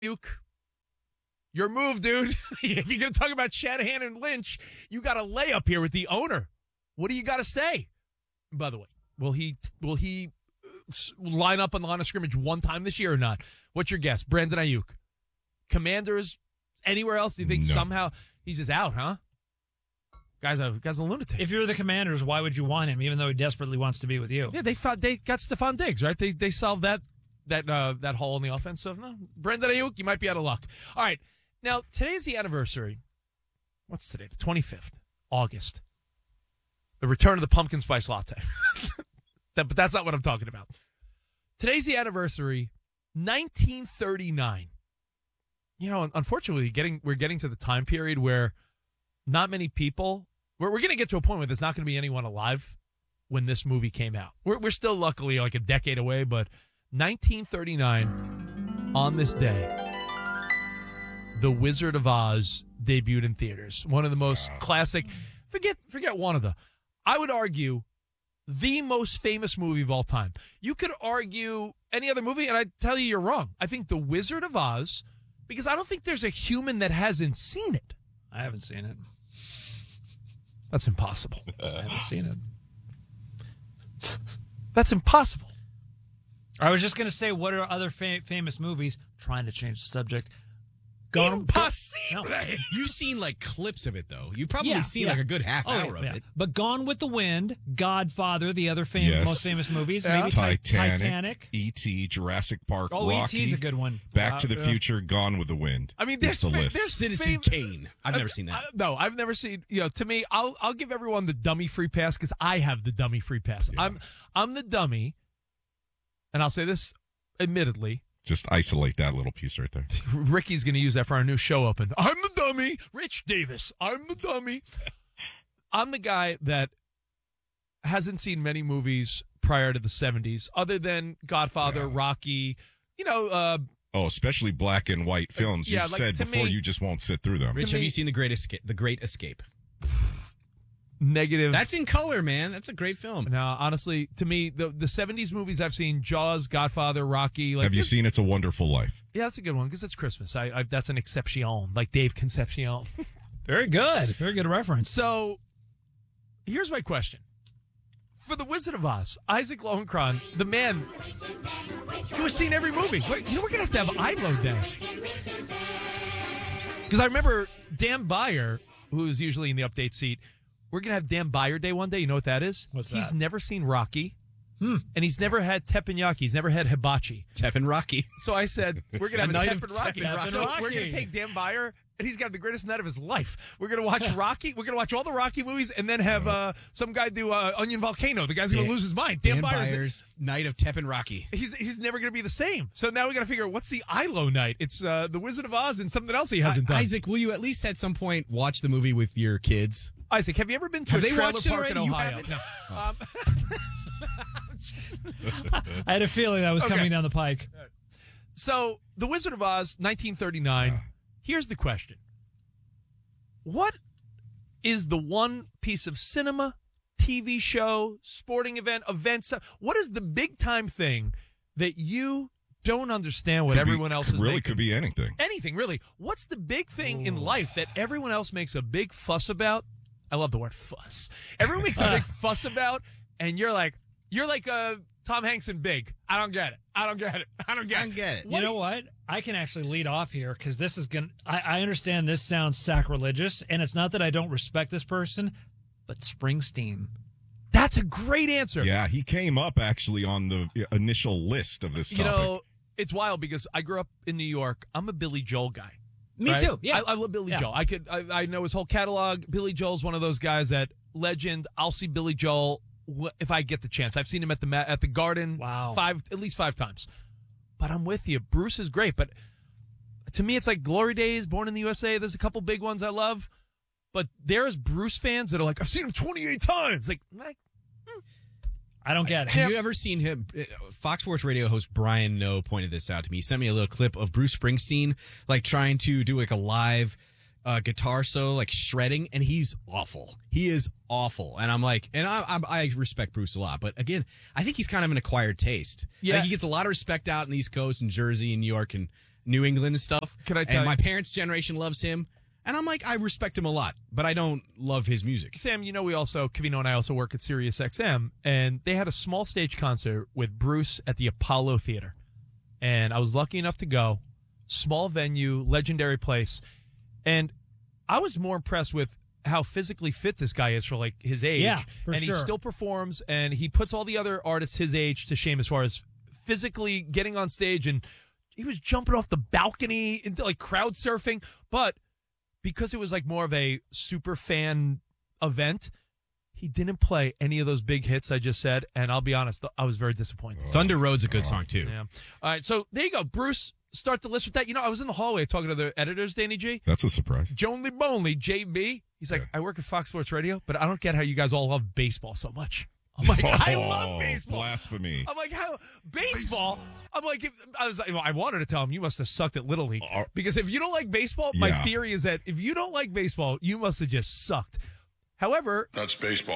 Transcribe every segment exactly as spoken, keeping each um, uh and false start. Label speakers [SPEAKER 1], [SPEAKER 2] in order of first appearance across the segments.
[SPEAKER 1] Duke. Your move, dude. If you're going to talk about Shanahan and Lynch, you got a layup here with the owner. What do you got to say? By the way, will he will he line up on the line of scrimmage one time this year or not? What's your guess? Brandon Ayuk. Commanders, anywhere else? Do you think
[SPEAKER 2] no.
[SPEAKER 1] somehow he's just out, huh? Guy's a, guy's a lunatic.
[SPEAKER 3] If you're the Commanders, why would you want him, even though he desperately wants to be with you?
[SPEAKER 1] Yeah, they found, they got Stephon Diggs, right? They they solved that that uh, that hole in the offense. So, no, Brandon Ayuk, you might be out of luck. All right. Now, today's the anniversary. What's today? The twenty-fifth, August. The return of the pumpkin spice latte. that, but that's not what I'm talking about. Today's the anniversary, nineteen thirty-nine. You know, unfortunately, getting we're getting to the time period where not many people, we're, we're going to get to a point where there's not going to be anyone alive when this movie came out. We're, we're still luckily like a decade away, but nineteen thirty-nine, on this day, The Wizard of Oz debuted in theaters. One of the most classic, forget forget one of the, I would argue, the most famous movie of all time. You could argue any other movie, and I'd tell you you're wrong. I think The Wizard of Oz, because I don't think there's a human that hasn't seen it.
[SPEAKER 3] I haven't seen it.
[SPEAKER 1] That's impossible.
[SPEAKER 3] I haven't seen it.
[SPEAKER 1] That's impossible.
[SPEAKER 3] I was just going to say, what are other fa- famous movies? Trying to change the subject. Gone,
[SPEAKER 1] Impossible.
[SPEAKER 3] No.
[SPEAKER 2] You've seen like clips of it though. You've probably
[SPEAKER 3] Yeah,
[SPEAKER 2] seen
[SPEAKER 3] yeah.
[SPEAKER 2] like a good half
[SPEAKER 3] Oh,
[SPEAKER 2] hour
[SPEAKER 3] yeah.
[SPEAKER 2] of it.
[SPEAKER 3] But Gone with the Wind, Godfather, the other fam-
[SPEAKER 4] Yes.
[SPEAKER 3] most famous movies.
[SPEAKER 1] Yeah.
[SPEAKER 3] Maybe
[SPEAKER 4] Titanic,
[SPEAKER 3] Titanic.
[SPEAKER 4] E T, Jurassic Park,
[SPEAKER 3] Oh,
[SPEAKER 4] Rocky,
[SPEAKER 3] E T's a good one.
[SPEAKER 4] Back to the
[SPEAKER 1] Uh,
[SPEAKER 4] Future, Gone with the Wind.
[SPEAKER 1] I mean,
[SPEAKER 4] It's
[SPEAKER 1] there's,
[SPEAKER 4] the
[SPEAKER 1] fa-
[SPEAKER 4] list.
[SPEAKER 1] there's
[SPEAKER 2] Citizen
[SPEAKER 1] fam-
[SPEAKER 2] Kane. I've never seen that.
[SPEAKER 1] I- no, I've never seen. You know, to me, I'll I'll give everyone the dummy free pass because I have the dummy free pass.
[SPEAKER 4] Yeah.
[SPEAKER 1] I'm I'm the dummy, and I'll say this, admittedly,
[SPEAKER 4] Just isolate that little piece right there.
[SPEAKER 1] Ricky's going to use that for our new show open. I'm the dummy, Rich Davis. I'm the dummy. I'm the guy that hasn't seen many movies prior to the seventies, other than Godfather,
[SPEAKER 4] Yeah.
[SPEAKER 1] Rocky. You know, uh,
[SPEAKER 4] Oh, especially black and white films.
[SPEAKER 1] yeah,
[SPEAKER 4] You've
[SPEAKER 1] like,
[SPEAKER 4] said
[SPEAKER 1] to
[SPEAKER 4] before
[SPEAKER 1] me-
[SPEAKER 4] you just won't sit through them.
[SPEAKER 2] Rich,
[SPEAKER 1] to
[SPEAKER 2] have
[SPEAKER 1] me-
[SPEAKER 2] you seen the Great Escape? The Great Escape.
[SPEAKER 1] negative.
[SPEAKER 2] That's in color, man. That's a great film.
[SPEAKER 1] No, honestly, to me, the the seventies movies I've seen, Jaws, Godfather, Rocky. Like,
[SPEAKER 4] Have you
[SPEAKER 1] this-
[SPEAKER 4] seen It's a Wonderful Life?
[SPEAKER 1] Yeah, that's a good one because it's Christmas. I, I that's an exception, like Dave Concepcion.
[SPEAKER 3] Very good. Very good reference.
[SPEAKER 1] So, here's my question: for The Wizard of Oz, Isaac Lowenkron, the man who has seen every movie. Wait, you know we're gonna have to have iLoad Day because I remember Dan Byer, who's usually in the update seat. We're gonna have Dan Byer Day one day. You know what that is?
[SPEAKER 3] What's
[SPEAKER 1] He's
[SPEAKER 3] that?
[SPEAKER 1] never seen Rocky.
[SPEAKER 3] Hmm.
[SPEAKER 1] And he's never had teppanyaki. He's never had hibachi.
[SPEAKER 2] Tevin Rocky.
[SPEAKER 1] So I said, we're going to have
[SPEAKER 2] A
[SPEAKER 1] a
[SPEAKER 2] night
[SPEAKER 1] Tep
[SPEAKER 2] of
[SPEAKER 1] and Rocky.
[SPEAKER 2] Tep and
[SPEAKER 1] So
[SPEAKER 3] Rocky.
[SPEAKER 1] we're going to take Dan Byer, and he's got the greatest night of his life. We're going to watch Rocky. We're going to watch all the Rocky movies, and then have uh, some guy do uh, Onion Volcano. The guy's going to
[SPEAKER 2] Dan-
[SPEAKER 1] lose his mind. Dan,
[SPEAKER 2] Dan
[SPEAKER 1] Byer's
[SPEAKER 2] Byers' Night of Tevin Rocky.
[SPEAKER 1] he's he's never going to be the same. So now we got to figure out what's the I L O night. It's uh, The Wizard of Oz and something else he hasn't
[SPEAKER 2] Uh,
[SPEAKER 1] done.
[SPEAKER 2] Isaac, will you at least at some point watch the movie with your kids?
[SPEAKER 1] Isaac, have you ever been to
[SPEAKER 2] Have
[SPEAKER 1] a
[SPEAKER 2] they
[SPEAKER 1] trailer
[SPEAKER 2] watched it
[SPEAKER 1] park in
[SPEAKER 2] already? You
[SPEAKER 1] Ohio?
[SPEAKER 2] haven't?
[SPEAKER 1] No. Um,
[SPEAKER 3] I had a feeling that was
[SPEAKER 1] Okay.
[SPEAKER 3] coming down the pike.
[SPEAKER 1] So, The Wizard of Oz, nineteen thirty-nine. Here's the question. What is the one piece of cinema, T V show, sporting event, event, what is the big time thing that you don't understand what
[SPEAKER 4] Could be-
[SPEAKER 1] everyone else is
[SPEAKER 4] really
[SPEAKER 1] making?
[SPEAKER 4] could be anything.
[SPEAKER 1] Anything, really. What's the big thing in life that everyone else makes a big fuss about? I love the word fuss. Everyone makes a big fuss about, and you're like, you're like uh, Tom Hanks in Big. I don't get it. I don't get it. I don't get
[SPEAKER 2] I
[SPEAKER 1] it.
[SPEAKER 2] don't get it.
[SPEAKER 1] What
[SPEAKER 3] You
[SPEAKER 1] do
[SPEAKER 3] know what? I can actually lead off here because this is going to. I understand this sounds sacrilegious, and it's not that I don't respect this person, but Springsteen.
[SPEAKER 1] That's a great answer.
[SPEAKER 4] Yeah, he came up actually on the initial list of this
[SPEAKER 1] You
[SPEAKER 4] topic.
[SPEAKER 1] know, it's wild because I grew up in New York. I'm a Billy Joel guy.
[SPEAKER 3] Me
[SPEAKER 1] right?
[SPEAKER 3] too. Yeah.
[SPEAKER 1] I, I love Billy
[SPEAKER 3] Yeah.
[SPEAKER 1] Joel. I could. I, I know his whole catalog. Billy Joel's one of those guys that legend. I'll see Billy Joel wh- if I get the chance. I've seen him at the Ma- at the Garden.
[SPEAKER 3] Wow.
[SPEAKER 1] five at least five times. But I'm with you. Bruce is great, but to me, it's like Glory Days, Born in the U S A. There's a couple big ones I love, but there's Bruce fans that are like, I've seen him twenty-eight times. Like, like
[SPEAKER 3] I don't get it.
[SPEAKER 2] Have you ever seen him? uh, Fox Sports Radio host Brian No pointed this out to me. He sent me a little clip of Bruce Springsteen like trying to do like a live uh, guitar solo, like shredding, and he's awful. He is awful, and I'm like, and I, I, I respect Bruce a lot, but again, I think he's kind of an acquired taste.
[SPEAKER 1] Yeah.
[SPEAKER 2] Like, he gets a lot of respect out in the East Coast and Jersey and New York, and New England and stuff.
[SPEAKER 1] Can I tell
[SPEAKER 2] and my
[SPEAKER 1] you-
[SPEAKER 2] parents' generation loves him. And I'm like, I respect him a lot, but I don't love his music.
[SPEAKER 1] Sam, you know, we also, Cavino and I also work at Sirius X M, and they had a small stage concert with Bruce at the Apollo Theater. And I was lucky enough to go. Small venue, legendary place. And I was more impressed with how physically fit this guy is for, like, his age.
[SPEAKER 3] Yeah, for
[SPEAKER 1] and
[SPEAKER 3] sure.
[SPEAKER 1] he still performs, and he puts all the other artists his age to shame as far as physically getting on stage. And he was jumping off the balcony into, like, crowd surfing. But because it was like more of a super fan event, he didn't play any of those big hits I just said, and I'll be honest, I was very disappointed.
[SPEAKER 2] Thunder Road's a good song, too.
[SPEAKER 1] Yeah. All right, so there you go. Bruce, start the list with that. You know, I was in the hallway talking to the editors, Danny G.
[SPEAKER 4] That's a surprise.
[SPEAKER 1] Jonely Bonely, J B. He's like,
[SPEAKER 4] Yeah.
[SPEAKER 1] I work at Fox Sports Radio, but I don't get how you guys all love baseball so much. I'm like, I love
[SPEAKER 4] Oh,
[SPEAKER 1] baseball.
[SPEAKER 4] Blasphemy.
[SPEAKER 1] I'm like, how baseball? I'm like, if, I was, like, I wanted to tell him you must have sucked at Little League
[SPEAKER 4] Uh,
[SPEAKER 1] because if you don't like baseball, my
[SPEAKER 4] Yeah.
[SPEAKER 1] theory is that if you don't like baseball, you must have just sucked. However,
[SPEAKER 5] That's baseball.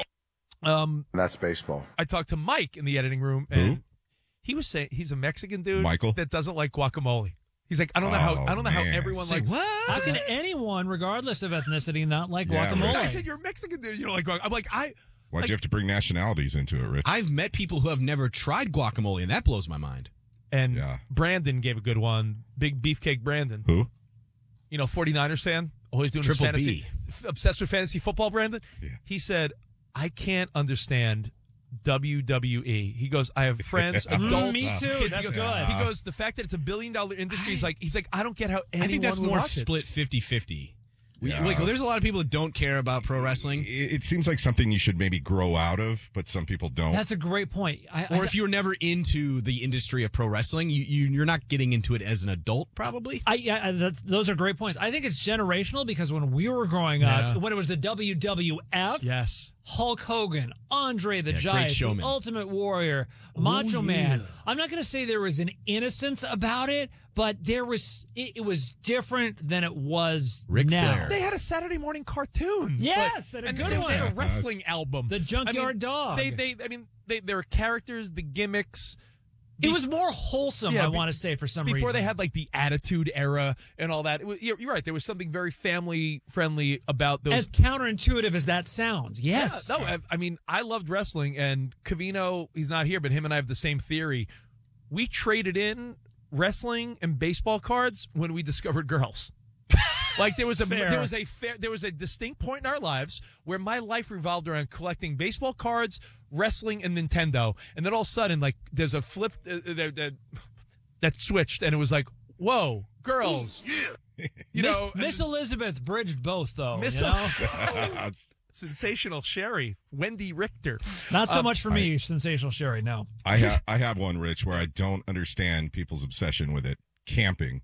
[SPEAKER 1] um,
[SPEAKER 6] That's baseball.
[SPEAKER 1] I talked to Mike in the editing room, and
[SPEAKER 4] Who?
[SPEAKER 1] he was saying he's a Mexican dude,
[SPEAKER 4] Michael?
[SPEAKER 1] that doesn't like guacamole. He's like, I don't know how,
[SPEAKER 4] Oh,
[SPEAKER 1] I don't know how
[SPEAKER 4] man.
[SPEAKER 1] everyone
[SPEAKER 2] Say
[SPEAKER 1] likes.
[SPEAKER 2] what?
[SPEAKER 3] How can anyone, regardless of ethnicity, not like
[SPEAKER 4] Yeah,
[SPEAKER 3] guacamole?
[SPEAKER 4] right.
[SPEAKER 1] I said you're a Mexican dude. You don't like guacamole. I'm like, I.
[SPEAKER 4] Why'd
[SPEAKER 1] like-
[SPEAKER 4] you have to bring nationalities into it, Rich?
[SPEAKER 2] I've met people who have never tried guacamole, and that blows my mind.
[SPEAKER 1] And
[SPEAKER 4] Yeah.
[SPEAKER 1] Brandon gave a good one. Big Beefcake Brandon.
[SPEAKER 4] Who?
[SPEAKER 1] You know, 49ers fan, always doing
[SPEAKER 2] Triple
[SPEAKER 1] his fantasy,
[SPEAKER 2] B.
[SPEAKER 1] f- obsessed with fantasy football, Brandon.
[SPEAKER 4] Yeah.
[SPEAKER 1] He said, I can't understand W W E. He goes, I have friends,
[SPEAKER 4] Mm,
[SPEAKER 1] adults,
[SPEAKER 3] me too.
[SPEAKER 1] kids.
[SPEAKER 3] That's
[SPEAKER 1] he goes,
[SPEAKER 3] good.
[SPEAKER 1] He goes, the fact that it's a billion dollar industry is like, he's like, I don't get how anyone
[SPEAKER 2] I think that's
[SPEAKER 1] would
[SPEAKER 2] more
[SPEAKER 1] watch it.
[SPEAKER 2] split fifty-fifty. We-
[SPEAKER 4] Yeah.
[SPEAKER 2] Like, well, there's a lot of people that don't care about pro wrestling.
[SPEAKER 4] It, it seems like something you should maybe grow out of, but some people don't.
[SPEAKER 3] That's a great point. I,
[SPEAKER 2] Or
[SPEAKER 3] I,
[SPEAKER 2] if you're never into the industry of pro wrestling, you, you you're not getting into it as an adult, probably.
[SPEAKER 3] I, yeah, that, those are great points. I think it's generational because when we were growing
[SPEAKER 1] Yeah.
[SPEAKER 3] up, when it was the W W F,
[SPEAKER 1] Yes.
[SPEAKER 3] Hulk Hogan, Andre the
[SPEAKER 2] Yeah, great
[SPEAKER 3] Giant, the
[SPEAKER 2] showman.
[SPEAKER 3] Ultimate Warrior, Macho Man. I'm not going to say there was an innocence about it, but there was. It, it was different than it was
[SPEAKER 2] Ric
[SPEAKER 3] now.
[SPEAKER 2] Flair.
[SPEAKER 1] They had a Saturday morning cartoon.
[SPEAKER 3] Yes,
[SPEAKER 1] but,
[SPEAKER 3] and a
[SPEAKER 1] and
[SPEAKER 3] good
[SPEAKER 1] they,
[SPEAKER 3] one.
[SPEAKER 1] They had a wrestling album.
[SPEAKER 3] The Junkyard
[SPEAKER 1] I mean,
[SPEAKER 3] Dog.
[SPEAKER 1] They, they, I mean, they, there were characters, the gimmicks.
[SPEAKER 3] It was more wholesome,
[SPEAKER 1] Yeah,
[SPEAKER 3] I
[SPEAKER 1] be-
[SPEAKER 3] want to say, for some
[SPEAKER 1] Before
[SPEAKER 3] reason.
[SPEAKER 1] they had like the Attitude Era and all that. It was, you're, you're right. There was something very family friendly about those.
[SPEAKER 3] As counterintuitive as that sounds, yes.
[SPEAKER 1] Yeah, no, I, I mean, I loved wrestling, and Cavino, he's not here, but him and I have the same theory. We traded in wrestling and baseball cards when we discovered girls. Like there was a
[SPEAKER 3] Fair.
[SPEAKER 1] there was a fair, there was a distinct point in our lives where my life revolved around collecting baseball cards, wrestling, and Nintendo, and then all of a sudden, like there's a flip uh, that, that that switched, and it was like, whoa, girls, you
[SPEAKER 3] Miss,
[SPEAKER 1] know,
[SPEAKER 3] Miss Elizabeth bridged both, though.
[SPEAKER 1] Miss
[SPEAKER 3] you know?
[SPEAKER 1] sensational Sherry, Wendy Richter.
[SPEAKER 3] Not so
[SPEAKER 1] Um,
[SPEAKER 3] much for me, Sensational Sherry, no.
[SPEAKER 4] I have I have one, Rich, where I don't understand people's obsession with it. Camping.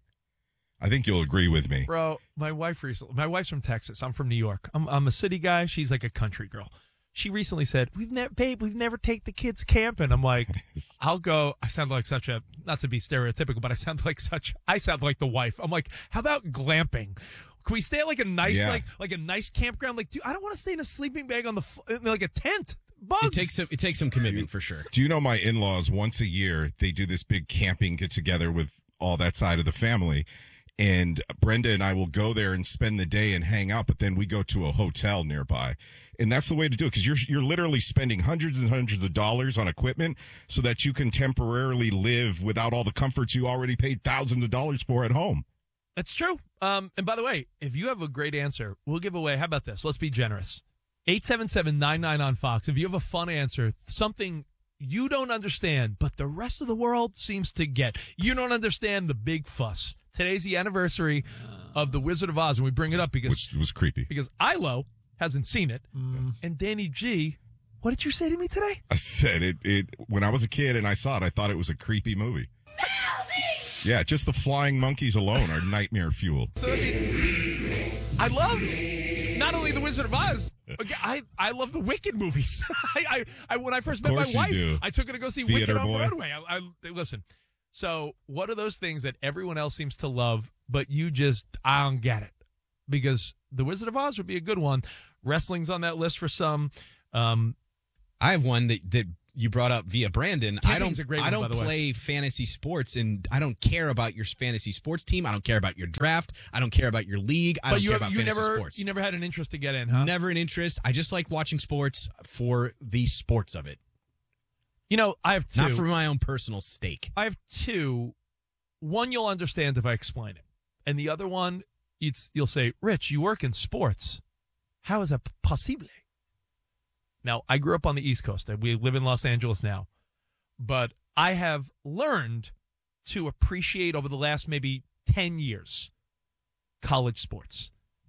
[SPEAKER 4] I think you'll agree with me.
[SPEAKER 1] Bro, my wife recently, my wife's from Texas. I'm from New York. I'm, I'm a city guy. She's like a country girl. She recently said, we've never, babe, we've never take the kids camping. I'm like, I'll go. I sound like such a, not to be stereotypical, but I sound like such, I sound like the wife. I'm like, how about glamping? Can we stay at like a nice,
[SPEAKER 4] Yeah.
[SPEAKER 1] like, like a nice campground? Like, dude, I don't want to stay in a sleeping bag on the, f- in like a tent. Bugs.
[SPEAKER 2] It takes some, it takes some commitment for sure.
[SPEAKER 4] Do you know my in-laws, once a year, they do this big camping get-together with all that side of the family. And Brenda and I will go there and spend the day and hang out, but then we go to a hotel nearby. And that's the way to do it, because you're you're literally spending hundreds and hundreds of dollars on equipment so that you can temporarily live without all the comforts you already paid thousands of dollars for at home.
[SPEAKER 1] That's true. Um, and by the way, if you have a great answer, we'll give away. How about this? Let's be generous. eight seven seven nine nine on Fox. If you have a fun answer, something you don't understand, but the rest of the world seems to get. You don't understand the big fuss. Today's the anniversary of The Wizard of Oz, and we bring it up because
[SPEAKER 4] Which was creepy.
[SPEAKER 1] because Ilo hasn't seen it,
[SPEAKER 3] Mm.
[SPEAKER 1] and Danny G. What did you say to me today?
[SPEAKER 4] I said it, it when I was a kid and I saw it, I thought it was a creepy movie. Yeah, just the flying monkeys alone are nightmare fuel.
[SPEAKER 1] So I mean, I love not only The Wizard of Oz. okay, I I love the Wicked movies. I, I, I when I first met my
[SPEAKER 4] course you
[SPEAKER 1] wife,
[SPEAKER 4] do.
[SPEAKER 1] I took her to go see
[SPEAKER 4] Theater
[SPEAKER 1] Wicked on
[SPEAKER 4] boy.
[SPEAKER 1] Broadway. I, I listen. So what are those things that everyone else seems to love, but you just I don't get it? Because The Wizard of Oz would be a good one. Wrestling's on that list for some. Um,
[SPEAKER 2] I have one that, that you brought up via Brandon. I
[SPEAKER 1] Camping's
[SPEAKER 2] don't.
[SPEAKER 1] a great
[SPEAKER 2] I
[SPEAKER 1] one,
[SPEAKER 2] don't
[SPEAKER 1] by the way.
[SPEAKER 2] play fantasy sports, and I don't care about your fantasy sports team. I don't care about your draft. I don't care about your league. I
[SPEAKER 1] But
[SPEAKER 2] don't
[SPEAKER 1] you
[SPEAKER 2] care
[SPEAKER 1] have,
[SPEAKER 2] about
[SPEAKER 1] you
[SPEAKER 2] fantasy
[SPEAKER 1] never
[SPEAKER 2] sports.
[SPEAKER 1] you never had an interest to get in, huh?
[SPEAKER 2] Never an interest. I just like watching sports for the sports of it,
[SPEAKER 1] You know, I have two.
[SPEAKER 2] not for my own personal stake.
[SPEAKER 1] I have two. One you'll understand if I explain it, and the other one you'd, you'll say, "Rich, you work in sports. How is that possible?" Now, I grew up on the East Coast. We live in Los Angeles now, but I have learned to appreciate over the last maybe ten years college sports.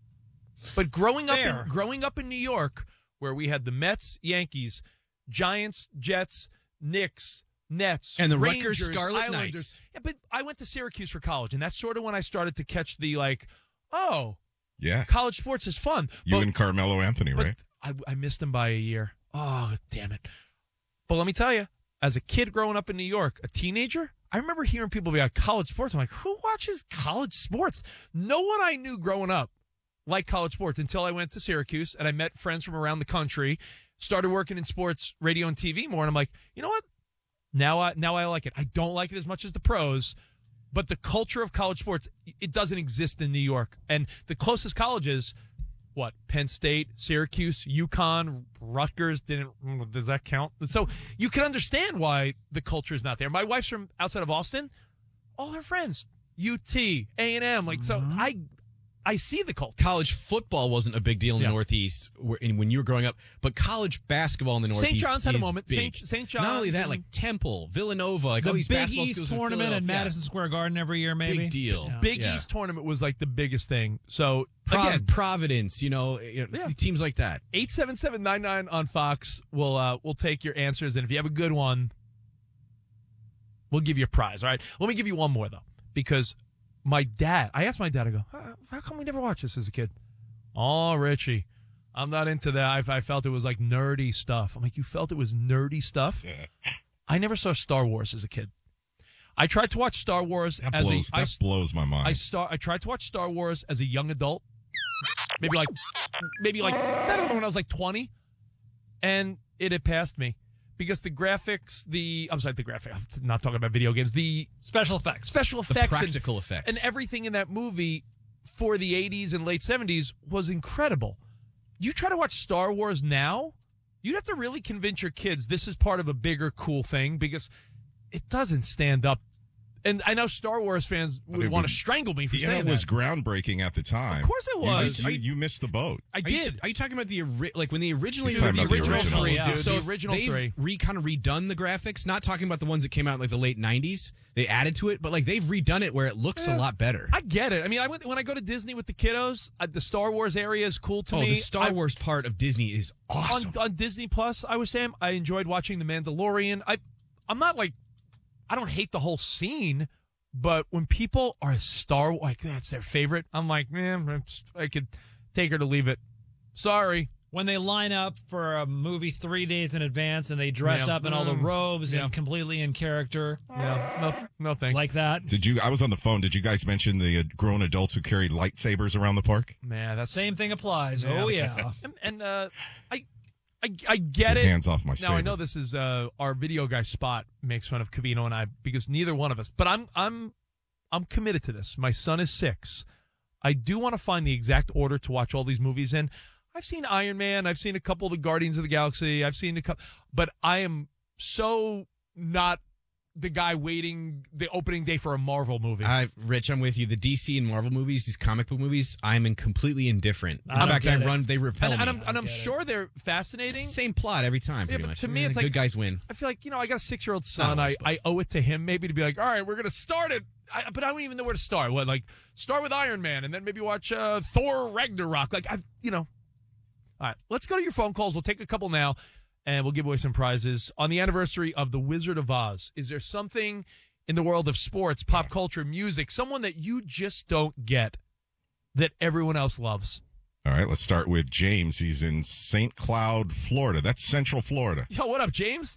[SPEAKER 1] But growing up
[SPEAKER 3] Fair.
[SPEAKER 1] in growing up in New York, where we had the Mets, Yankees, Giants, Jets, Knicks, Nets,
[SPEAKER 2] And the
[SPEAKER 1] Rangers,
[SPEAKER 2] Rutgers Scarlet
[SPEAKER 1] Islanders.
[SPEAKER 2] Knights.
[SPEAKER 1] Yeah, but I went to Syracuse for college, and that's sort of when I started to catch the like, oh,
[SPEAKER 4] Yeah.
[SPEAKER 1] college sports is fun.
[SPEAKER 4] You
[SPEAKER 1] But-
[SPEAKER 4] and Carmelo Anthony,
[SPEAKER 1] but
[SPEAKER 4] right?
[SPEAKER 1] I, I missed him by a year. Oh, damn it. But let me tell you, as a kid growing up in New York, a teenager, I remember hearing people be like, college sports. I'm like, who watches college sports? No one I knew growing up liked college sports until I went to Syracuse and I met friends from around the country, started working in sports, radio, and T V more. And I'm like, you know what? Now I, now I like it. I don't like it as much as the pros, but the culture of college sports, it doesn't exist in New York. And the closest colleges, what, Penn State, Syracuse, UConn, Rutgers, didn't, does that count? So you can understand why the culture is not there. My wife's from outside of Austin. All her friends, U T, A and M. Like, so I, I see the culture.
[SPEAKER 2] College football wasn't a big deal in
[SPEAKER 1] Yeah.
[SPEAKER 2] the Northeast where, in, when you were growing up, but college basketball in the Northeast
[SPEAKER 1] Saint John's had a
[SPEAKER 2] is
[SPEAKER 1] moment.
[SPEAKER 2] big.
[SPEAKER 1] Saint- Saint John's
[SPEAKER 2] Not only that,
[SPEAKER 1] and-
[SPEAKER 2] like Temple, Villanova, like all
[SPEAKER 3] The
[SPEAKER 2] these
[SPEAKER 3] Big
[SPEAKER 2] basketball
[SPEAKER 3] East
[SPEAKER 2] schools in
[SPEAKER 3] tournament in
[SPEAKER 2] Philadelphia.
[SPEAKER 3] Madison Square Garden every year, maybe.
[SPEAKER 2] Big deal.
[SPEAKER 3] Yeah.
[SPEAKER 1] Big
[SPEAKER 2] Yeah.
[SPEAKER 1] East tournament was like the biggest thing. So
[SPEAKER 2] Prov-
[SPEAKER 1] again,
[SPEAKER 2] Providence, you know, you know,
[SPEAKER 1] Yeah.
[SPEAKER 2] teams like that.
[SPEAKER 1] eight seven seven nine nine on Fox. We'll uh, we'll take your answers, and if you have a good one, we'll give you a prize. All right. Let me give you one more though, because my dad. I asked my dad. I go, how, how come we never watched this as a kid? Oh, Richie, I'm not into that. I, I felt it was like nerdy stuff. I'm like, you felt it was nerdy stuff? I never saw Star Wars as a kid. I tried to watch Star Wars
[SPEAKER 4] That
[SPEAKER 1] as
[SPEAKER 4] blows,
[SPEAKER 1] a. I,
[SPEAKER 4] that blows my mind.
[SPEAKER 1] I star. I tried to watch Star Wars as a young adult, maybe like, maybe like I don't know when I was like twenty, and it had passed me because the graphics, the I'm sorry, the graphic. I'm not talking about video games. The
[SPEAKER 3] Special effects.
[SPEAKER 1] special
[SPEAKER 2] The
[SPEAKER 1] effects and,
[SPEAKER 2] practical effects.
[SPEAKER 1] and everything in that movie for the eighties and late seventies was incredible. You try to watch Star Wars now, you'd have to really convince your kids this is part of a bigger, cool thing because it doesn't stand up. And I know Star Wars fans would
[SPEAKER 4] it
[SPEAKER 1] want to
[SPEAKER 4] would-
[SPEAKER 1] strangle me for
[SPEAKER 4] yeah,
[SPEAKER 1] saying
[SPEAKER 4] it was
[SPEAKER 1] that.
[SPEAKER 4] groundbreaking at the time.
[SPEAKER 1] Of course it
[SPEAKER 4] You
[SPEAKER 1] was.
[SPEAKER 4] just- You, you missed the boat.
[SPEAKER 1] I
[SPEAKER 2] Are you,
[SPEAKER 1] did.
[SPEAKER 2] are you talking about the ori- like when they originally
[SPEAKER 4] He's talking
[SPEAKER 1] the
[SPEAKER 4] about the
[SPEAKER 1] original
[SPEAKER 4] original.
[SPEAKER 1] three, yeah.
[SPEAKER 2] So
[SPEAKER 1] the original
[SPEAKER 2] they've
[SPEAKER 1] three.
[SPEAKER 2] re kind of redone the graphics. Not talking about the ones that came out in like the late nineties. They added to it, but like they've redone it where it looks
[SPEAKER 1] Yeah.
[SPEAKER 2] a lot better.
[SPEAKER 1] I get it. I mean, I went when I go to Disney with the kiddos. Uh, the Star Wars area is cool to
[SPEAKER 2] oh,
[SPEAKER 1] me.
[SPEAKER 2] the Star
[SPEAKER 1] I-
[SPEAKER 2] Wars part of Disney is awesome.
[SPEAKER 1] on, on Disney Plus. I was saying I enjoyed watching The Mandalorian. I, I'm not like, I don't hate the whole scene, but when people are Star like that's their favorite, I'm like, man, it's- I could take her to leave it. Sorry.
[SPEAKER 3] When they line up for a movie three days in advance and they dress
[SPEAKER 1] Yeah.
[SPEAKER 3] up in all the
[SPEAKER 1] Mm.
[SPEAKER 3] robes
[SPEAKER 1] Yeah.
[SPEAKER 3] and completely in character,
[SPEAKER 1] Yeah, no, no thanks.
[SPEAKER 3] like that.
[SPEAKER 4] Did you? I was on the phone. Did you guys mention the uh, grown adults who carry lightsabers around the park?
[SPEAKER 1] man, that's
[SPEAKER 3] Same thing applies.
[SPEAKER 1] Yeah.
[SPEAKER 3] Oh, yeah.
[SPEAKER 1] And, and uh, I, I, I get
[SPEAKER 4] Get
[SPEAKER 1] it.
[SPEAKER 4] hands off my
[SPEAKER 1] Now I
[SPEAKER 4] saber.
[SPEAKER 1] know this is uh, our video guy Spot makes fun of Cavino and I because neither one of us. But I'm I'm I'm committed to this. My son is six. I do want to find the exact order to watch all these movies in. I've seen Iron Man. I've seen a couple of the Guardians of the Galaxy. I've seen a couple, but I am so not the guy waiting the opening day for a Marvel movie.
[SPEAKER 2] I, Rich, I'm with you. The D C and Marvel movies, these comic book movies, I'm in completely indifferent. In
[SPEAKER 3] I don't
[SPEAKER 2] fact, I
[SPEAKER 3] get it.
[SPEAKER 2] run, they repel
[SPEAKER 1] and,
[SPEAKER 2] me.
[SPEAKER 1] and I'm, and I'm
[SPEAKER 3] get it.
[SPEAKER 1] sure they're fascinating.
[SPEAKER 2] Same plot every time,
[SPEAKER 1] Yeah,
[SPEAKER 2] pretty
[SPEAKER 1] but
[SPEAKER 2] much.
[SPEAKER 1] to me, it's
[SPEAKER 2] good
[SPEAKER 1] like-
[SPEAKER 2] guys win.
[SPEAKER 1] I feel like, you know, I got a six-year-old son. I,
[SPEAKER 2] always, but-
[SPEAKER 1] I owe it to him maybe to be like, all right, we're going to start it. I, but I don't even know where to start. What, like, start with Iron Man and then maybe watch uh, Thor Ragnarok. Like, I, you know. All right, let's go to your phone calls. We'll take a couple now, and we'll give away some prizes. On the anniversary of The Wizard of Oz, is there something in the world of sports, pop culture, music, someone that you just don't get that everyone else loves?
[SPEAKER 4] All right, let's start with James. He's in Saint Cloud, Florida. That's Central Florida.
[SPEAKER 1] Yo, what up, James?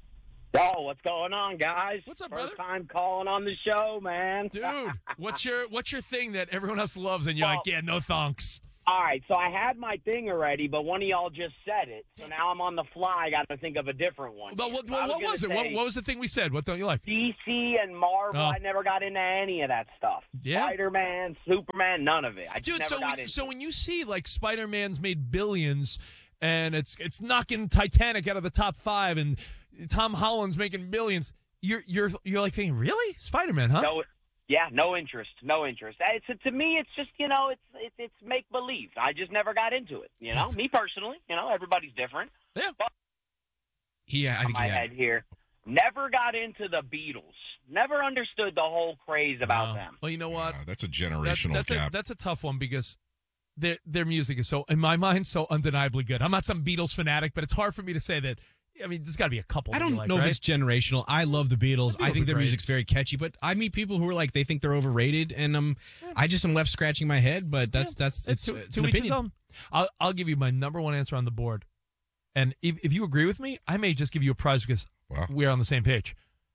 [SPEAKER 5] Yo, what's going on, guys?
[SPEAKER 1] What's up,
[SPEAKER 5] First
[SPEAKER 1] brother?
[SPEAKER 5] time calling on the show, man.
[SPEAKER 1] Dude, what's your what's your thing that everyone else loves and you're
[SPEAKER 5] Well-
[SPEAKER 1] like, yeah, no thanks?
[SPEAKER 5] All right, so I had my thing already, but one of y'all just said it. So now I'm on the fly. I got to think of a different one.
[SPEAKER 1] Well, what,
[SPEAKER 5] I
[SPEAKER 1] what, what
[SPEAKER 5] gonna
[SPEAKER 1] was it? What,
[SPEAKER 5] say
[SPEAKER 1] what was the thing we said? What don't you like?
[SPEAKER 5] D C and Marvel.
[SPEAKER 1] Oh.
[SPEAKER 5] I never got into any of that stuff.
[SPEAKER 1] Yeah?
[SPEAKER 5] Spider-Man, Superman, none of it. I just
[SPEAKER 1] Dude,
[SPEAKER 5] never
[SPEAKER 1] so
[SPEAKER 5] got
[SPEAKER 1] when,
[SPEAKER 5] into
[SPEAKER 1] so
[SPEAKER 5] it.
[SPEAKER 1] when you see like Spider-Man's made billions and it's it's knocking Titanic out of the top five and Tom Holland's making billions, you're you're you're like thinking, really? Spider-Man, huh?
[SPEAKER 5] No, yeah, no interest, no interest. It's to me, it's just you know, it's it's, it's make believe. I just never got into it. You know, me personally, you know, everybody's different.
[SPEAKER 1] Yeah.
[SPEAKER 5] But
[SPEAKER 2] Yeah, I think
[SPEAKER 5] my
[SPEAKER 2] he had-
[SPEAKER 5] head here, never got into the Beatles. Never understood the whole craze about
[SPEAKER 1] Uh,
[SPEAKER 5] them.
[SPEAKER 1] Well, you know what?
[SPEAKER 4] Wow, that's a
[SPEAKER 1] That's,
[SPEAKER 4] generational
[SPEAKER 1] that's, a,
[SPEAKER 4] gap.
[SPEAKER 1] that's a tough one because their their music is so, in my mind, so undeniably good. I'm not some Beatles fanatic, but it's hard for me to say that. I mean, there's got to be a couple.
[SPEAKER 2] I
[SPEAKER 1] that you
[SPEAKER 2] don't
[SPEAKER 1] like,
[SPEAKER 2] know
[SPEAKER 1] right?
[SPEAKER 2] if it's generational. I love the Beatles.
[SPEAKER 1] The
[SPEAKER 2] I
[SPEAKER 1] Beatles
[SPEAKER 2] think
[SPEAKER 1] are
[SPEAKER 2] their
[SPEAKER 1] great.
[SPEAKER 2] music's very catchy, but I meet people who are like they think they're overrated, and um, I just am left scratching my head. But that's
[SPEAKER 1] Yeah,
[SPEAKER 2] that's it's,
[SPEAKER 1] to,
[SPEAKER 2] it's
[SPEAKER 1] to
[SPEAKER 2] an
[SPEAKER 1] each his
[SPEAKER 2] opinion.
[SPEAKER 1] own. I'll I'll give you my number one answer on the board, and if, if you agree with me, I may just give you a prize because
[SPEAKER 4] Wow.
[SPEAKER 1] we're on the same page.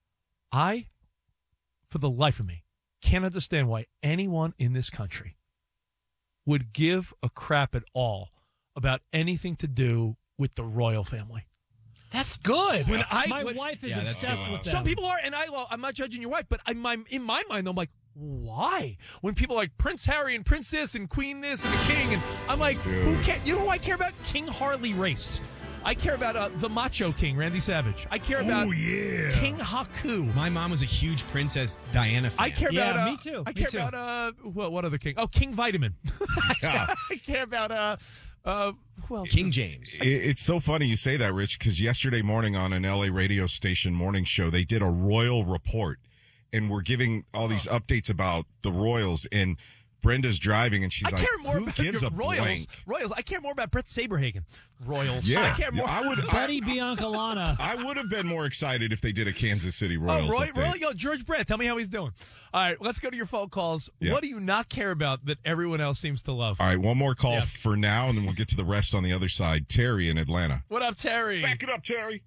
[SPEAKER 1] I, for the life of me, can't understand why anyone in this country would give a crap at all about anything to do with the royal family.
[SPEAKER 3] That's good.
[SPEAKER 1] When I-
[SPEAKER 3] my
[SPEAKER 1] when-
[SPEAKER 3] wife is
[SPEAKER 2] Yeah, that's
[SPEAKER 3] obsessed
[SPEAKER 2] good.
[SPEAKER 3] with them.
[SPEAKER 1] Some people are, and I, well, I'm not judging your wife, but in my, in my mind, I'm like, why? When people are like Prince Harry and Prince this and Queen this and the King, and I'm like, who
[SPEAKER 4] Dude.
[SPEAKER 1] care? You know who I care about? King Harley Race. I care about uh, the Macho King, Randy Savage. I care about
[SPEAKER 2] yeah.
[SPEAKER 1] King Haku.
[SPEAKER 2] My mom was a huge Princess Diana fan.
[SPEAKER 1] I care
[SPEAKER 3] Yeah,
[SPEAKER 1] about. Uh,
[SPEAKER 3] me too.
[SPEAKER 1] I
[SPEAKER 3] Me
[SPEAKER 1] care
[SPEAKER 3] too.
[SPEAKER 1] about uh, what? What other king? Oh, King Vitamin.
[SPEAKER 4] Yeah.
[SPEAKER 1] I care about uh, uh, who else?
[SPEAKER 2] King James.
[SPEAKER 4] It- It's so funny you say that, Rich, because yesterday morning on an L A radio station morning show, they did a royal report and we're giving all these updates about the royals. And Brenda's driving and she's
[SPEAKER 1] I
[SPEAKER 4] like,
[SPEAKER 1] care more
[SPEAKER 4] who
[SPEAKER 1] about
[SPEAKER 4] gives
[SPEAKER 1] your
[SPEAKER 4] a
[SPEAKER 1] Royals.
[SPEAKER 4] blank?
[SPEAKER 1] Royals. I care more about Brett Saberhagen. Royals.
[SPEAKER 4] Yeah.
[SPEAKER 1] I care more.
[SPEAKER 4] I would,
[SPEAKER 3] Buddy
[SPEAKER 4] I,
[SPEAKER 3] Biancalana.
[SPEAKER 4] I would have been more excited if they did a Kansas City Royals
[SPEAKER 1] Oh, Roy,
[SPEAKER 4] update.
[SPEAKER 1] Roy, yo, George Brett, tell me how he's doing. All right, let's go to your phone calls.
[SPEAKER 4] Yeah.
[SPEAKER 1] What do you not care about that everyone else seems to love?
[SPEAKER 4] All right, one more call
[SPEAKER 1] Yeah.
[SPEAKER 4] for now, and then we'll get to the rest on the other side. Terry in Atlanta.
[SPEAKER 1] What up, Terry?
[SPEAKER 4] Back it up, Terry.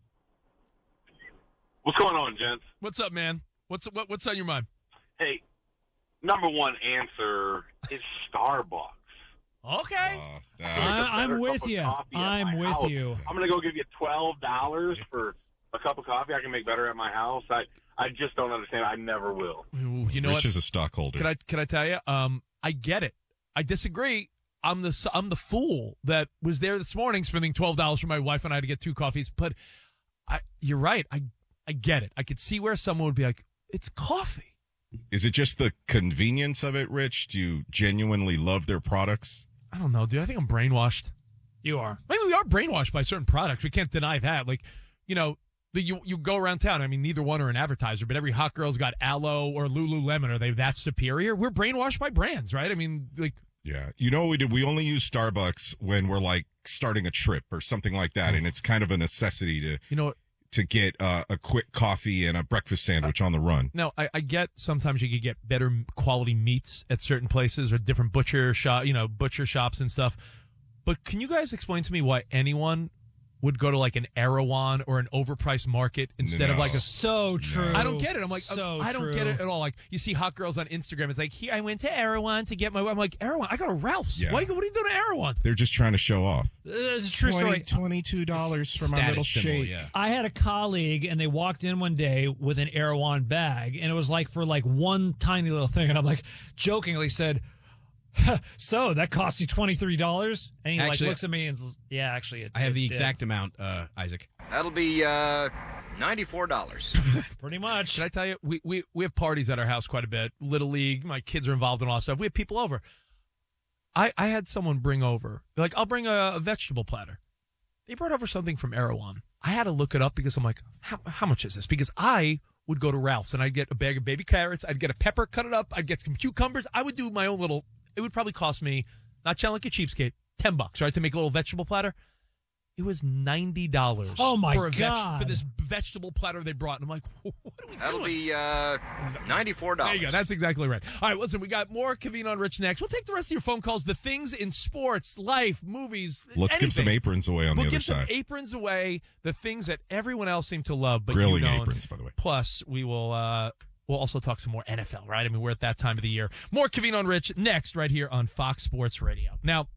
[SPEAKER 6] What's going on, gents?
[SPEAKER 1] What's up, man? What's what, what's on your mind?
[SPEAKER 6] Hey, number one answer is Starbucks.
[SPEAKER 1] Okay.
[SPEAKER 4] Uh, uh,
[SPEAKER 3] I- I'm
[SPEAKER 6] Better
[SPEAKER 3] with
[SPEAKER 6] cup of
[SPEAKER 3] you.
[SPEAKER 6] coffee at
[SPEAKER 3] I'm
[SPEAKER 6] my
[SPEAKER 3] with
[SPEAKER 6] house.
[SPEAKER 3] you.
[SPEAKER 6] I'm going to go give you twelve dollars for a cup of coffee I can make better at my house. I, I just don't understand. I never will.
[SPEAKER 1] Ooh, you know
[SPEAKER 4] Rich
[SPEAKER 1] what?
[SPEAKER 4] is a stockholder.
[SPEAKER 1] Can I can I tell you? Um, I get it. I disagree. I'm the I'm the fool that was there this morning spending twelve dollars for my wife and I to get two coffees. But I, you're right. I I get it. I could see where someone would be like, it's coffee.
[SPEAKER 4] Is it just the convenience of it, Rich? Do you genuinely love their products?
[SPEAKER 1] I don't know, dude. I think I'm brainwashed.
[SPEAKER 3] You are.
[SPEAKER 1] Maybe we are brainwashed by certain products. We can't deny that. Like, you know, the, you you go around town. I mean, neither one are an advertiser, but every hot girl's got Aloe or Lululemon. Are they that superior? We're brainwashed by brands, right? I mean, like,
[SPEAKER 4] Yeah. You know what we did? We only use Starbucks when we're like starting a trip or something like that, and it's kind of a necessity to
[SPEAKER 1] you know,
[SPEAKER 4] to get uh, a quick coffee and a breakfast sandwich on the run.
[SPEAKER 1] no, I, I get sometimes you could get better quality meats at certain places or different butcher shop, you know, butcher shops and stuff. But can you guys explain to me why anyone would go to like an Erewhon or an overpriced market instead of
[SPEAKER 4] No.
[SPEAKER 1] like a
[SPEAKER 3] So true.
[SPEAKER 1] I don't get it. I'm like,
[SPEAKER 3] so
[SPEAKER 1] I don't
[SPEAKER 3] true.
[SPEAKER 1] get it at all. Like, you see hot girls on Instagram. It's like, here, I went to Erewhon to get my. I'm like, Erewhon? I go to Ralph's.
[SPEAKER 4] Yeah.
[SPEAKER 1] Why, what are you doing to Erewhon?
[SPEAKER 4] They're just trying to show off.
[SPEAKER 3] It's a true story.
[SPEAKER 4] twenty-two dollars for my
[SPEAKER 2] Status
[SPEAKER 4] little
[SPEAKER 2] symbol,
[SPEAKER 4] shake.
[SPEAKER 2] yeah.
[SPEAKER 3] I had a colleague, and they walked in one day with an Erewhon bag, and it was like for like one tiny little thing, and I'm like jokingly said, "So that cost you twenty three dollars?" And he
[SPEAKER 2] Actually-
[SPEAKER 3] like looks at me and says, yeah, actually, it,
[SPEAKER 2] I have
[SPEAKER 3] it
[SPEAKER 2] the
[SPEAKER 3] did."
[SPEAKER 2] exact amount, uh, Isaac.
[SPEAKER 7] That'll be uh, ninety-four dollars.
[SPEAKER 3] pretty much.
[SPEAKER 1] Can I tell you, we, we, we have parties at our house quite a bit. Little League, my kids are involved in all that stuff. We have people over. I, I had someone bring over, like, I'll bring a, a vegetable platter. They brought over something from Erewhon. I had to look it up because I'm like, how, how much is this? Because I would go to Ralph's and I'd get a bag of baby carrots. I'd get a pepper, cut it up. I'd get some cucumbers. I would do my own little, it would probably cost me, not sound like a cheapskate, ten bucks, right, to make a little vegetable platter. It was ninety dollars.
[SPEAKER 3] Oh, my
[SPEAKER 1] for a veg-
[SPEAKER 3] God.
[SPEAKER 1] for this vegetable platter they brought. And I'm like, what are we
[SPEAKER 7] That'll
[SPEAKER 1] doing?
[SPEAKER 7] be uh, ninety-four dollars.
[SPEAKER 1] There you go. That's exactly right. All right, listen, we got more Kaveen on Rich next. We'll take the rest of your phone calls. The things in sports, life, movies.
[SPEAKER 4] Let's give some
[SPEAKER 1] anything.
[SPEAKER 4] aprons away on
[SPEAKER 1] We'll
[SPEAKER 4] the other
[SPEAKER 1] give some
[SPEAKER 4] side.
[SPEAKER 1] aprons away. The things that everyone else seems to love, but
[SPEAKER 4] Grilling
[SPEAKER 1] you don't.
[SPEAKER 4] aprons, by the way.
[SPEAKER 1] Plus, we will. Uh, we'll also talk some more N F L. Right? I mean, we're at that time of the year. More Kaveen on Rich next, right here on Fox Sports Radio. Now,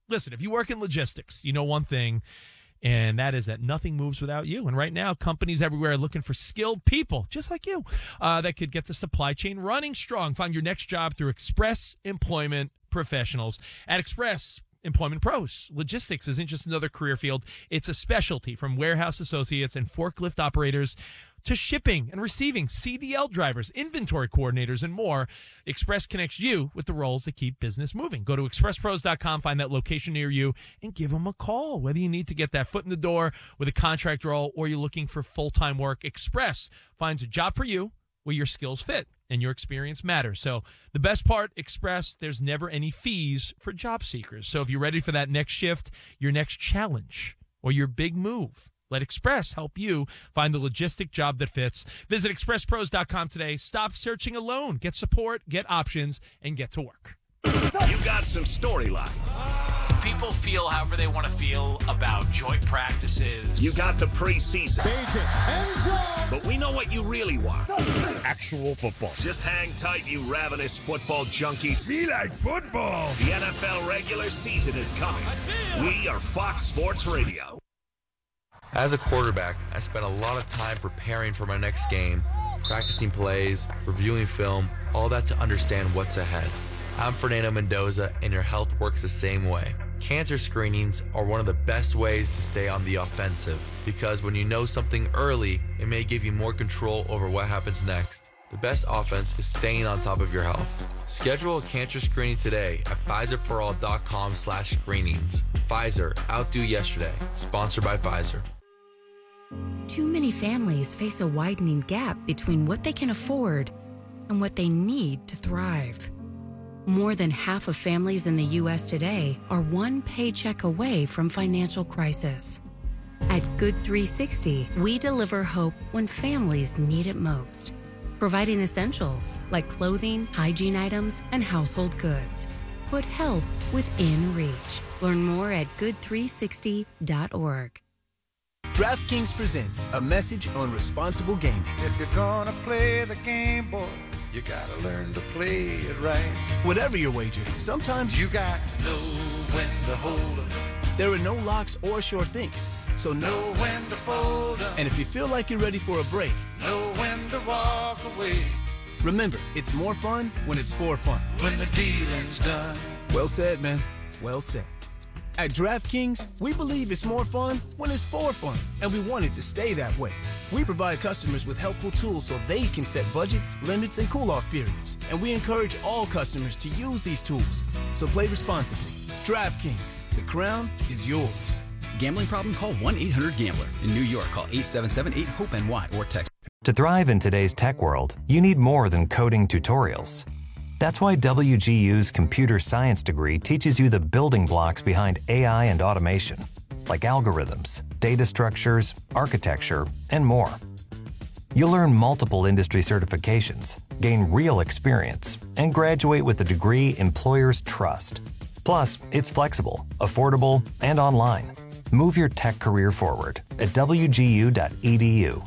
[SPEAKER 1] Listen, if you work in logistics, you know one thing, and that is that nothing moves without you. And right now, companies everywhere are looking for skilled people, just like you, uh, that could get the supply chain running strong. Find your next job through Express Employment Professionals. At Express Employment Pros, logistics isn't just another career field. It's a specialty, from warehouse associates and forklift operators to shipping and receiving, C D L drivers, inventory coordinators, and more. Express connects you with the roles that keep business moving. Go to express pros dot com, find that location near you, and give them a call. Whether you need to get that foot in the door with a contract role or you're looking for full-time work, Express finds a job for you where your skills fit and your experience matters. So the best part, Express, there's never any fees for job seekers. So if you're ready for that next shift, your next challenge, or your big move, let Express help you find the logistic job that fits. Visit express pros dot com today. Stop searching alone. Get support, get options, and get to work.
[SPEAKER 8] You got some storylines.
[SPEAKER 1] People feel however they want to feel about joint practices.
[SPEAKER 8] You got the preseason. But we know what you really want.
[SPEAKER 9] Actual football.
[SPEAKER 8] Just hang tight, you ravenous football junkies.
[SPEAKER 9] Be like football.
[SPEAKER 8] The N F L regular season is coming. We are Fox Sports Radio.
[SPEAKER 10] As a quarterback, I spent a lot of time preparing for my next game, practicing plays, reviewing film, all that to understand what's ahead. I'm Fernando Mendoza, and your health works the same way. Cancer screenings are one of the best ways to stay on the offensive, because when you know something early, it may give you more control over what happens next. The best offense is staying on top of your health. Schedule a cancer screening today at Pfizer For All dot com slash screenings. Pfizer, outdo yesterday. Sponsored by Pfizer.
[SPEAKER 11] Too many families face a widening gap between what they can afford and what they need to thrive. More than half of families in the U S today are one paycheck away from financial crisis. At Good three sixty, we deliver hope when families need it most, providing essentials like clothing, hygiene items, and household goods. Put help within reach. Learn more at good three sixty dot org.
[SPEAKER 12] DraftKings presents a message on responsible gaming.
[SPEAKER 13] If you're gonna play the game, boy, you gotta learn to play it right.
[SPEAKER 12] Whatever your wager, sometimes
[SPEAKER 13] you got to know when to hold up.
[SPEAKER 12] There are no locks or sure things, so
[SPEAKER 13] know when to fold up.
[SPEAKER 12] And if you feel like you're ready for a break,
[SPEAKER 13] know when to walk away.
[SPEAKER 12] Remember, it's more fun when it's for fun.
[SPEAKER 13] When the dealing's done.
[SPEAKER 12] Well said, man. Well said. At DraftKings, we believe it's more fun when it's for fun, and we want it to stay that way. We provide customers with helpful tools so they can set budgets, limits, and cool-off periods. And we encourage all customers to use these tools. So play responsibly. DraftKings, the crown is yours.
[SPEAKER 14] Gambling problem? Call one eight hundred gambler. In New York, call eight seven seven eight hope N Y or text.
[SPEAKER 15] To thrive in today's tech world, you need more than coding tutorials. That's why W G U's computer science degree teaches you the building blocks behind A I and automation, like algorithms, data structures, architecture, and more. You'll earn multiple industry certifications, gain real experience, and graduate with a degree employers trust. Plus, it's flexible, affordable, and online. Move your tech career forward at w g u dot e d u.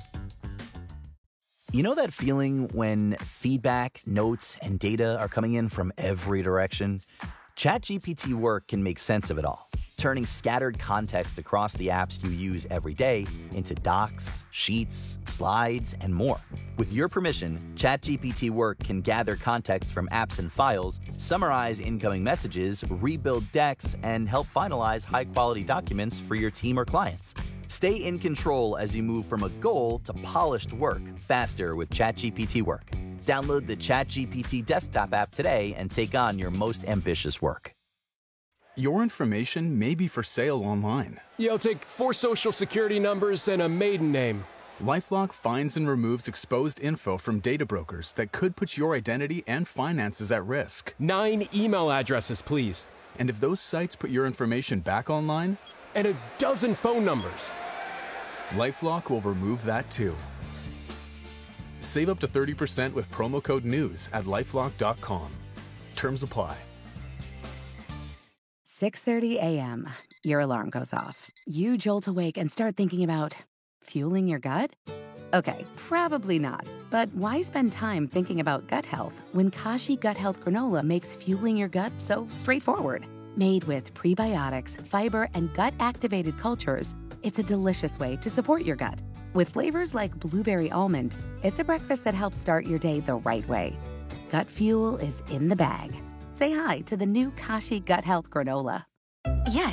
[SPEAKER 16] You know that feeling when feedback, notes, and data are coming in from every direction? ChatGPT Work can make sense of it all, turning scattered context across the apps you use every day into docs, sheets, slides, and more. With your permission, ChatGPT Work can gather context from apps and files, summarize incoming messages, rebuild decks, and help finalize high-quality documents for your team or clients. Stay in control as you move from a goal to polished work faster with ChatGPT Work. Download the ChatGPT desktop app today and take on your most ambitious work.
[SPEAKER 17] Your information may be for sale online.
[SPEAKER 18] You'll take four social security numbers and a maiden name.
[SPEAKER 17] LifeLock finds and removes exposed info from data brokers that could put your identity and finances at risk.
[SPEAKER 18] Nine email addresses, please.
[SPEAKER 17] And if those sites put your information back online?
[SPEAKER 18] And a dozen phone numbers.
[SPEAKER 17] LifeLock will remove that too. Save up to thirty percent with promo code NEWS at lifelock dot com. Terms apply.
[SPEAKER 19] six thirty a.m. Your alarm goes off. You jolt awake and start thinking about fueling your gut? Okay, probably not. But why spend time thinking about gut health when Kashi Gut Health Granola makes fueling your gut so straightforward? Made with prebiotics, fiber, and gut-activated cultures, it's a delicious way to support your gut. With flavors like blueberry almond, it's a breakfast that helps start your day the right way. Gut Fuel is in the bag. Say hi to the new Kashi Gut Health Granola.
[SPEAKER 11] Yes.